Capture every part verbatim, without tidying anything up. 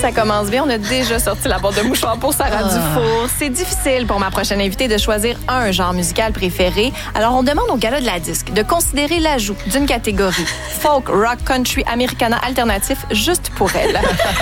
ça commence bien. On a déjà sorti la boîte de mouchoirs pour Sarah Ah. Dufour. C'est difficile pour ma prochaine invitée de choisir un genre musical préféré. Alors, on demande au gala de la disque de considérer l'ajout d'une catégorie folk, rock, country, americana, alternatif, juste pour elle.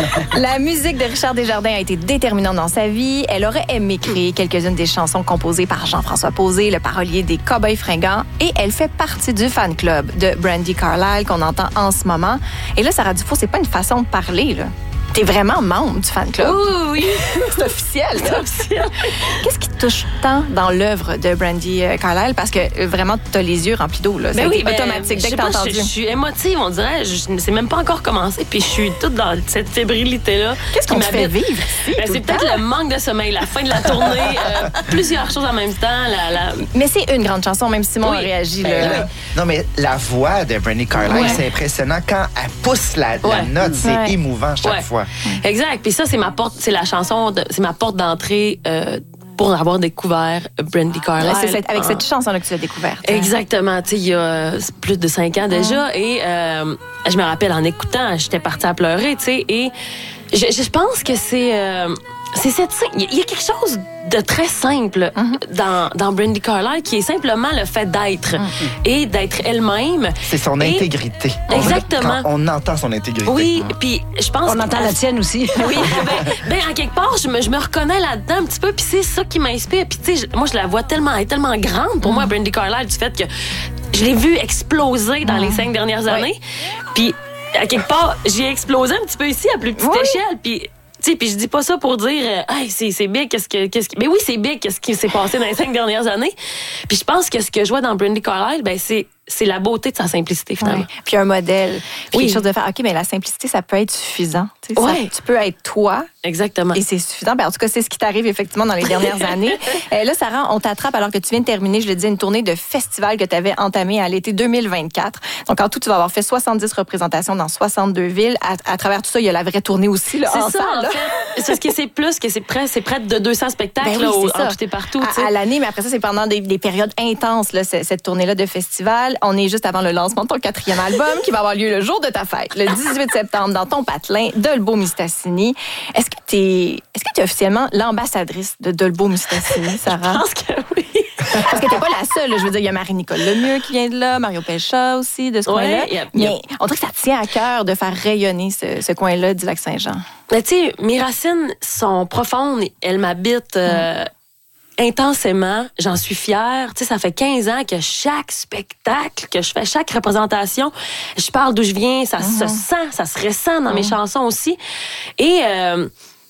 La musique de Richard Desjardins a été déterminante dans sa vie. Elle aurait aimé créer quelques-unes des chansons composées par Jean-François Posé, le parolier des Cowboys fringants. Et elle fait partie du fan club de Brandi Carlile qu'on entend en ce moment. Et là, Sarah Dufour, c'est pas une façon de parler, là. T'es vraiment membre du fan club. Oui, oui. C'est officiel. C'est officiel. Qu'est-ce qui te touche tant dans l'œuvre de Brandi Carlile? Parce que euh, vraiment, t'as les yeux remplis d'eau. Là. Ben C'est oui, ben, automatique dès je que t'as sais pas, entendu. Je, je suis émotive, on dirait. Je, c'est même pas encore commencé, puis je suis toute dans cette fébrilité-là. Qu'est-ce qu'on te fait m'habite. vivre ici? Ben, tout c'est le peut-être temps? le manque de sommeil, la fin de la tournée, euh, plusieurs choses en même temps. La, la... Mais c'est une grande chanson, même Simon Oui. a réagi. Ben, Là. là, non, mais la voix de Brandi Carlile, Ouais. c'est impressionnant. Quand elle pousse la, la Ouais. note, c'est Ouais. émouvant chaque Ouais. fois. Exact. Puis ça, c'est ma porte, c'est la chanson, de, c'est ma porte d'entrée euh, pour avoir découvert Brandi Carlile. Ouais, c'est cette- avec en- cette chanson-là que tu l'as découverte. hein. Exactement. Tu sais, il y a euh, plus de cinq ans déjà. Et euh, je me rappelle, en écoutant, j'étais partie à pleurer, tu sais. Et je, je pense que c'est... euh, c'est cette... Il y a quelque chose de très simple dans, dans Brandi Carlile qui est simplement le fait d'être et d'être elle-même. C'est son Et- intégrité. On- Exactement. quand on entend son intégrité. Oui, puis je pense... On entend la tienne aussi. Oui, ben, ben, en quelque part, je me, je me reconnais là-dedans un petit peu, puis c'est ça qui m'inspire. Puis tu sais, je- moi, je la vois tellement, elle est tellement grande pour moi, Brandi Carlile, du fait que je l'ai vue exploser dans les cinq dernières années. Puis à quelque part, j'ai explosé un petit peu ici à plus petite Oui. échelle. Puis tu sais, puis je dis pas ça pour dire, euh, hey, c'est, c'est big, qu'est-ce que, qu'est-ce que, mais oui, c'est big, qu'est-ce qui s'est passé dans les cinq dernières années. Puis je pense que ce que je vois dans Brandi Carlile, ben c'est, c'est la beauté de sa simplicité finalement. Ouais. Puis un modèle. Puis Oui. quelque chose de faire. OK, mais la simplicité, ça peut être suffisant. Tu sais, ça- Ouais. tu peux être toi. Exactement. Et c'est suffisant. Ben, en tout cas, c'est ce qui t'arrive effectivement dans les dernières années. Euh, là, Sarah, on t'attrape alors que tu viens de terminer, je le dis, une tournée de festival que tu avais entamée à l'été deux mille vingt-quatre. Donc, en tout, tu vas avoir fait soixante-dix représentations dans soixante-deux villes. À, à travers tout ça, il y a la vraie tournée aussi. Là, C'est en ça, salle, en là. fait. C'est ce que c'est plus, que c'est près, c'est près de deux cents spectacles Ben oui, là, au- c'est ça. en tout et partout. tu sais. À, à l'année, mais après ça, c'est pendant des, des périodes intenses, là, ce- cette tournée-là de festival. On est juste avant le lancement de ton quatrième album qui va avoir lieu le jour de ta fête, le dix-huit septembre, dans ton patelin, Dolbeau-Mistassini. Est-ce que tu es, est-ce que tu es officiellement l'ambassadrice de Dolbeau-Mistassini, Je Sarah? pense que oui. Parce que t'es pas la seule. là. Je veux dire, il y a Marie-Nicole Lemieux qui vient de là, Mario Pelcha aussi, de ce Ouais, coin-là. y a- y a- Mais on dirait que ça te tient à cœur de faire rayonner ce, ce coin-là du Lac-Saint-Jean. Mais tu sais, mes racines sont profondes. Elles m'habitent euh, intensément. J'en suis fière. Tu sais, ça fait quinze ans que chaque spectacle que je fais, chaque représentation, je parle d'où je viens. Ça se sent, ça se ressent dans mes chansons aussi. Et... euh,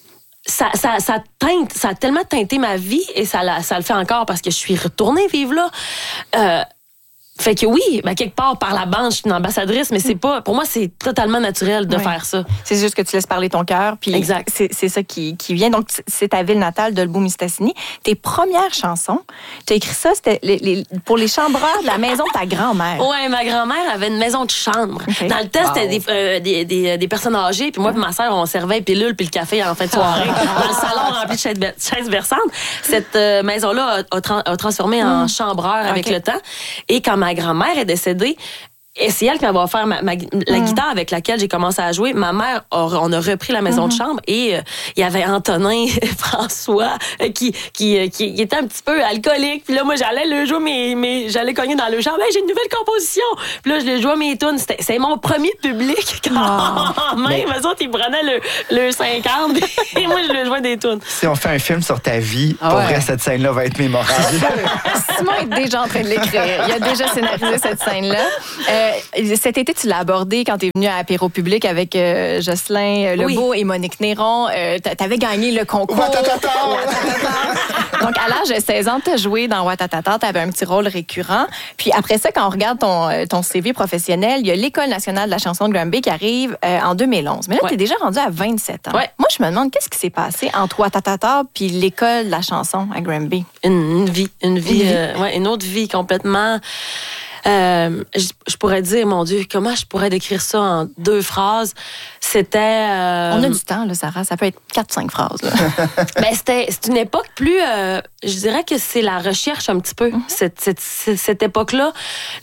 ça, ça, ça teinte, ça a tellement teinté ma vie et ça, la- ça le fait encore parce que je suis retournée vivre là. Euh, fait que oui, ben quelque part par la bande, je suis une ambassadrice, mais c'est pas, pour moi, c'est totalement naturel de Ouais. faire ça. C'est juste que tu laisses parler ton cœur, puis Exact. c'est c'est ça qui, qui vient. Donc, c'est ta ville natale, Dolbeau-Mistassini. Tes premières chansons, tu as écrit ça, c'était les, les- pour les chambreurs de la maison de ta grand-mère. Ouais, ma grand-mère avait une maison de chambre. Ok. Dans le test, Wow. c'était des, euh, des, des, des personnes âgées, puis moi et ma sœur, on servait les pilules puis le café en fin de soirée dans le salon rempli de chaises, chaises berçantes. Cette euh, maison-là a, a, tran- a transformé en chambreur avec Ok. le temps. Et quand ma grand-mère est décédée, et c'est elle qui m'a offert ma, ma- la guitare avec laquelle j'ai commencé à jouer. Ma mère, a- on a repris la maison de chambre et euh, il y avait Antonin François euh, qui, qui, euh, qui, qui était un petit peu alcoolique. Puis là, moi, j'allais le jouer, mes, mes, j'allais cogner dans le chambre. Hey, j'ai une nouvelle composition. Puis là, je lui jouais mes tunes. C'était, c'est mon premier public quand même. Mais- Eux autres, ils prenaient le, le cinquante et moi, je lui jouais des tunes. Si on fait un film sur ta vie, Ah pour ouais. vrai, cette scène-là va être mémorable. Simon est déjà en train de l'écrire. Il a déjà scénarisé cette scène-là. Euh, cet été, tu l'as abordé quand tu es venu à Apéro Public avec euh, Jocelyn Lebeau et Monique Néron. Euh, tu avais gagné le concours. Ouattatata! Ouattatata. Donc, à l'âge de seize ans, tu as joué dans Ouattatata. Tu avais un petit rôle récurrent. Puis après ça, quand on regarde ton, euh, ton C V professionnel, il y a l'École nationale de la chanson de Granby qui arrive euh, en deux mille onze. Mais là, Ouais. tu es déjà rendu à vingt-sept ans. Ouais. Moi, je me demande, qu'est-ce qui s'est passé entre Ouattatata puis l'École de la chanson à Granby? Une, une vie, une vie, Une vie. euh, ouais, une autre vie complètement. Euh, je, je pourrais dire, mon Dieu, comment je pourrais décrire ça en deux phrases? C'était... Euh, On a du temps, là, Sarah. Ça peut être quatre cinq phrases. Là. ben, c'était, c'est une époque plus... Euh, je dirais que c'est la recherche un petit peu, mm-hmm. cette, cette, cette époque-là.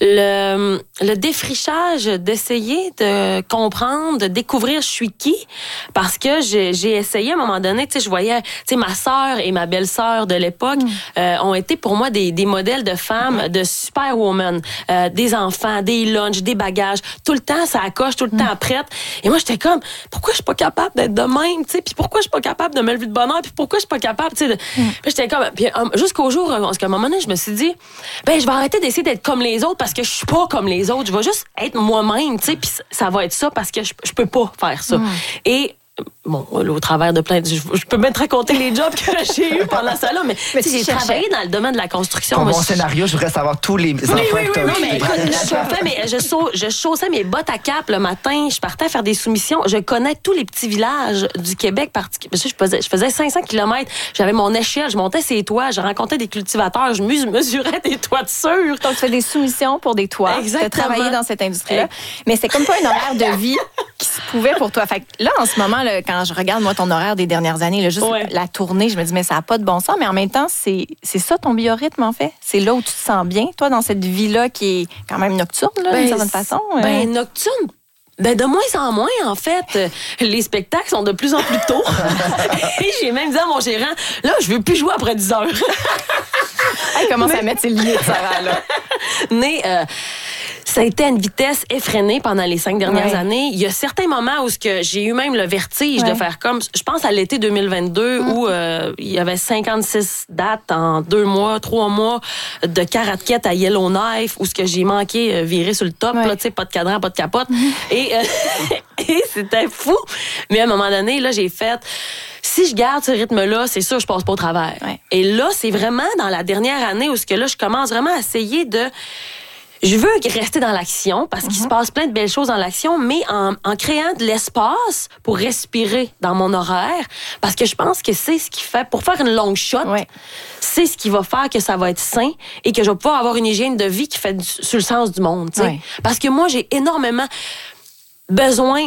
Le, le défrichage, d'essayer de comprendre, de découvrir je suis qui. Parce que j'ai, j'ai essayé à un moment donné, tu sais, je voyais... Tu sais, ma sœur et ma belle-sœur de l'époque mm. euh, ont été pour moi des, des modèles de femmes, mm. de superwoman, euh, des enfants, des lunchs, des bagages. Tout le temps, ça accroche, tout le mm. temps prête. Et moi, j'étais comme, pourquoi je suis pas capable d'être de même, tu sais, puis pourquoi je suis pas capable de me lever de bonne heure, puis pourquoi je suis pas capable, tu sais, de... mm. puis j'étais comme, puis um, jusqu'au jour, parce qu'à un moment donné, je me suis dit, ben, je vais arrêter d'essayer d'être comme les autres parce que je suis pas comme les autres, je vais juste être moi-même, tu sais, puis ça va être ça parce que je, je peux pas faire ça. Mm. Et bon, là, au travers de plein de... Je, je peux même te raconter les jobs que j'ai eus pendant ça, là, mais, mais j'ai cherchais. travaillé dans le domaine de la construction. Pour moi, mon je... scénario, je voudrais savoir tous les oui, enfants oui, que tu as oui, non, mais écoute, je, chauffais, mais je, sau, je chaussais mes bottes à cap le matin, je partais à faire des soumissions. Je connais tous les petits villages du Québec. Je faisais, je faisais cinq cents kilomètres, j'avais mon échelle, je montais ses toits, je rencontrais des cultivateurs, je mesurais des toitures. Donc, tu fais des soumissions pour des toits. Exactement. Tu as travaillé dans cette industrie-là. Et... Mais c'est comme pas un horaire de vie qui se pouvait pour toi. Fait que là, en ce moment, là, quand je regarde, moi, ton horaire des dernières années, là, juste ouais. la tournée, je me dis, mais ça n'a pas de bon sens. Mais en même temps, c'est, c'est ça ton biorhythme, en fait. C'est là où tu te sens bien, toi, dans cette vie-là qui est quand même nocturne, là, ben, d'une certaine façon. Ben, euh... nocturne. Ben, de moins en moins, en fait. Les spectacles sont de plus en plus tôt. Et j'ai même dit à mon gérant, là, je veux plus jouer après dix heures. Elle commence mais... à mettre ses limites, Sarah, là. Mais, euh, ça a été à une vitesse effrénée pendant les cinq dernières ouais. années. Il y a certains moments où ce que j'ai eu même le vertige ouais. de faire comme... Je pense à l'été deux mille vingt-deux mm. où euh, il y avait cinquante-six dates en deux mois, trois mois de Karatket à Yellowknife où ce que j'ai manqué euh, virer sur le top, ouais. là, tu sais, pas de cadran, pas de capote. Mm. Et, euh, et c'était fou. Mais à un moment donné, là, j'ai fait... Si je garde ce rythme-là, c'est sûr, je passe pas au travers. Ouais. Et là, c'est vraiment dans la dernière année où ce que là, je commence vraiment à essayer de... Je veux rester dans l'action parce qu'il mm-hmm. se passe plein de belles choses dans l'action, mais en, en créant de l'espace pour respirer dans mon horaire, parce que je pense que c'est ce qui fait, pour faire une longue shot, ouais. c'est ce qui va faire que ça va être sain et que je vais pouvoir avoir une hygiène de vie qui fait du, sur le sens du monde. Ouais. Parce que moi, j'ai énormément besoin...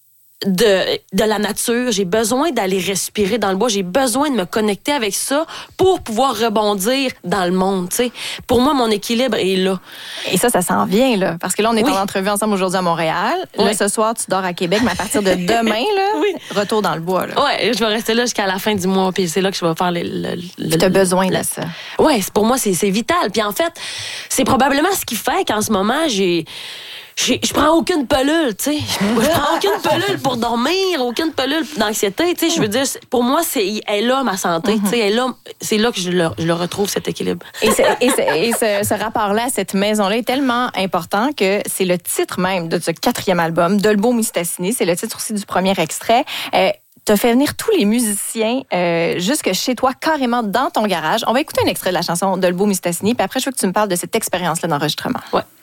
De, de la nature, j'ai besoin d'aller respirer dans le bois, j'ai besoin de me connecter avec ça pour pouvoir rebondir dans le monde, tu sais. Pour moi, mon équilibre est là. Et ça, ça s'en vient, là, parce que là, on est oui. en entrevue ensemble aujourd'hui à Montréal. Oui. Là, ce soir, tu dors à Québec, mais à partir de demain, là, oui. retour dans le bois, là. Ouais, je vais rester là jusqu'à la fin du mois, puis c'est là que je vais faire le... le, le tu as besoin de ça. Ouais, pour moi, c'est, c'est vital. Puis en fait, c'est probablement ce qui fait qu'en ce moment, j'ai... Je, je prends aucune pelule, tu sais. Je prends aucune pelule pour dormir, aucune pelule d'anxiété, tu sais. Je veux dire, pour moi, c'est, elle est là, ma santé, tu sais. Elle est là, c'est là que je le, je le retrouve, cet équilibre. Et, c'est, et, c'est, et ce, ce rapport-là, cette maison-là, est tellement important que c'est le titre même de ce quatrième album, Dolbeau Mistassini. C'est le titre aussi du premier extrait. Euh, T'as fait venir tous les musiciens euh, jusque chez toi, carrément dans ton garage. On va écouter un extrait de la chanson Dolbeau Mistassini, puis après, je veux que tu me parles de cette expérience-là d'enregistrement. Ouais.